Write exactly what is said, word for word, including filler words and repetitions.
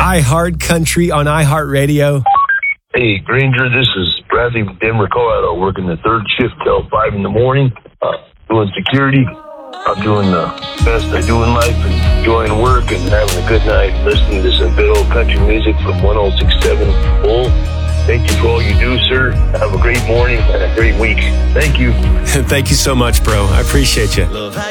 iHeart Country on iHeartRadio. Hey, Granger, this is Bradley from Denver, Colorado, working the third shift till five in the morning, uh, doing security. I'm doing the best I do in life, and enjoying work and having a good night, listening to some good old country music from one oh six point seven Bull. Thank you for all you do, sir. Have a great morning and a great week. Thank you. Thank you so much, bro. I appreciate you.